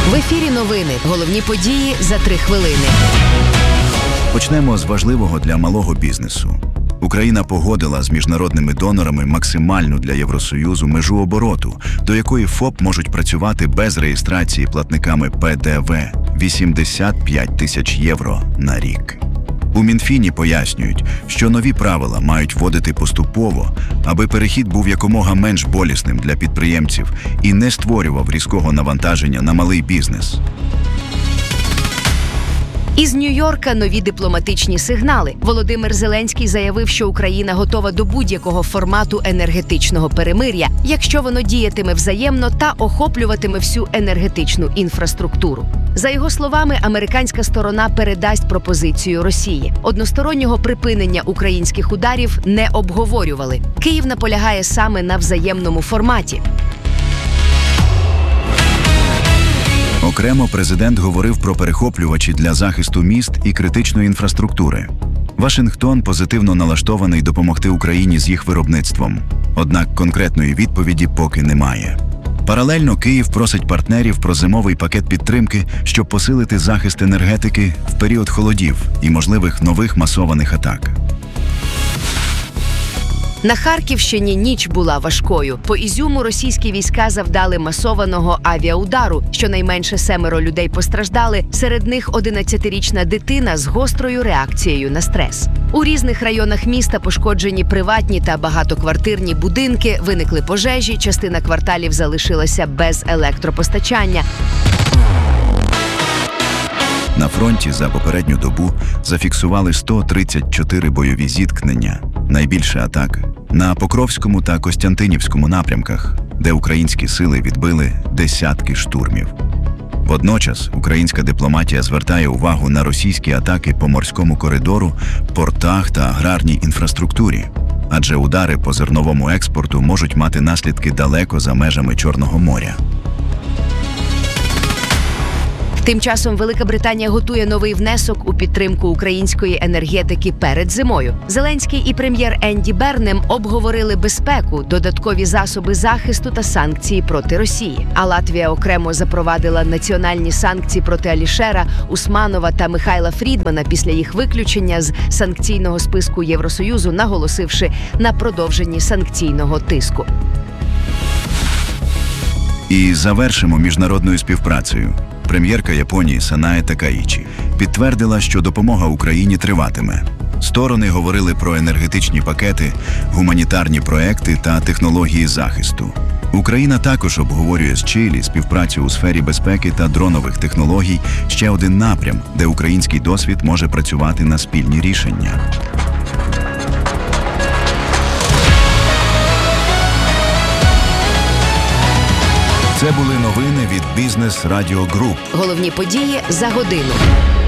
В ефірі новини. Головні події за 3 хвилини. Почнемо з важливого для малого бізнесу. Україна погодила з міжнародними донорами максимальну для Євросоюзу межу обороту, до якої ФОП можуть працювати без реєстрації платниками ПДВ – 85 тисяч євро на рік. У Мінфіні пояснюють, що нові правила мають вводити поступово, аби перехід був якомога менш болісним для підприємців і не створював різкого навантаження на малий бізнес. Із Нью-Йорка нові дипломатичні сигнали. Володимир Зеленський заявив, що Україна готова до будь-якого формату енергетичного перемир'я, якщо воно діятиме взаємно та охоплюватиме всю енергетичну інфраструктуру. За його словами, американська сторона передасть пропозицію Росії. Одностороннього припинення українських ударів не обговорювали. Київ наполягає саме на взаємному форматі. Окремо президент говорив про перехоплювачі для захисту міст і критичної інфраструктури. Вашингтон позитивно налаштований допомогти Україні з їх виробництвом. Однак конкретної відповіді поки немає. Паралельно Київ просить партнерів про зимовий пакет підтримки, щоб посилити захист енергетики в період холодів і можливих нових масованих атак. На Харківщині ніч була важкою. По Ізюму російські війська завдали масованого авіаудару. Щонайменше 7 людей постраждали, серед них 11-річна дитина з гострою реакцією на стрес. У різних районах міста пошкоджені приватні та багатоквартирні будинки, виникли пожежі, частина кварталів залишилася без електропостачання. На фронті за попередню добу зафіксували 134 бойові зіткнення. Найбільше атак на Покровському та Костянтинівському напрямках, де українські сили відбили десятки штурмів. Водночас українська дипломатія звертає увагу на російські атаки по морському коридору, портах та аграрній інфраструктурі, адже удари по зерновому експорту можуть мати наслідки далеко за межами Чорного моря. Тим часом Велика Британія готує новий внесок у підтримку української енергетики перед зимою. Зеленський і прем'єр Енді Бернем обговорили безпеку, додаткові засоби захисту та санкції проти Росії. А Латвія окремо запровадила національні санкції проти Алішера, Усманова та Михайла Фрідмана після їх виключення з санкційного списку Євросоюзу, наголосивши на продовженні санкційного тиску. І завершимо міжнародною співпрацею. Прем'єрка Японії Санае Такаїчі підтвердила, що допомога Україні триватиме. Сторони говорили про енергетичні пакети, гуманітарні проекти та технології захисту. Україна також обговорює з Чилі співпрацю у сфері безпеки та дронових технологій, ще один напрям, де український досвід може працювати на спільні рішення. Це були новини від Бізнес Радіо Груп. Головні події за годину.